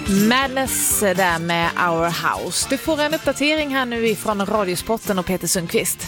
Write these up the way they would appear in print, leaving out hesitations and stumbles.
Madness där med Our House. Du får en uppdatering här nu ifrån Radiosporten och Peter Sundqvist.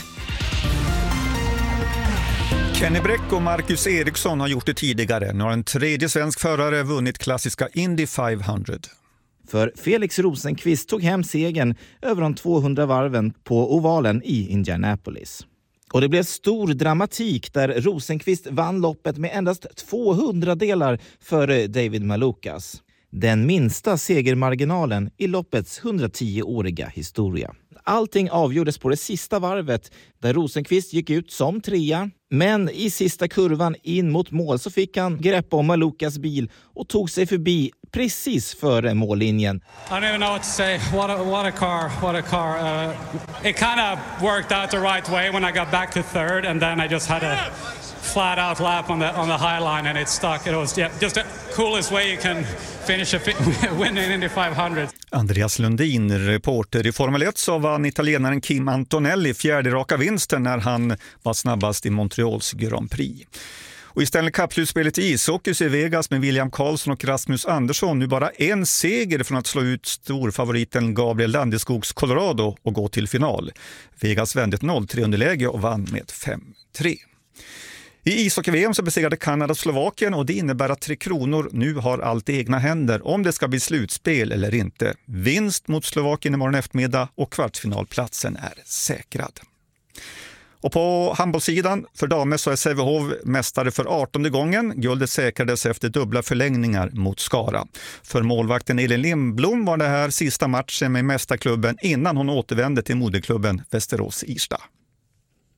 Kenny Bräck och Marcus Eriksson har gjort det tidigare. Nu har en tredje svensk förare vunnit klassiska Indy 500. För Felix Rosenqvist tog hem segern över de 200 varven på ovalen i Indianapolis. Och det blev stor dramatik där Rosenqvist vann loppet med endast 200 delar före David Malukas. Den minsta segermarginalen i loppets 110-åriga historia. Allting avgjordes på det sista varvet där Rosenqvist gick ut som trea. Men i sista kurvan in mot mål så fick han grepp om Malukas bil och tog sig förbi precis före mållinjen. I don't even know what to say. What a car. It kind of worked out the right way when I got back to third, and then I just had a flat out lap on the high line and it stuck. It was just the coolest way you can finish a win in Indy 500. Andreas Lundin, reporter i Formel 1, så vann italienaren Kim Antonelli fjärde raka vinsten när han var snabbast i Montreals Grand Prix. Och i Stanley Cup-slutspelet i ishockey så är Vegas med William Karlsson och Rasmus Andersson nu bara en seger från att slå ut storfavoriten Gabriel Landeskogs Colorado och gå till final. Vegas vände ett 0-3 underläge och vann med 5-3. I ishockey-VM så besegrade Kanada Slovakien och det innebär att Tre Kronor nu har allt i egna händer om det ska bli slutspel eller inte. Vinst mot Slovakien imorgon eftermiddag och kvartsfinalplatsen är säkrad. Och på handbollssidan för damer så är Sävehof mästare för 18:e gången. Guldet säkrades efter dubbla förlängningar mot Skara. För målvakten Elin Lindblom var det här sista matchen med mästarklubben innan hon återvände till moderklubben Västerås Irsta.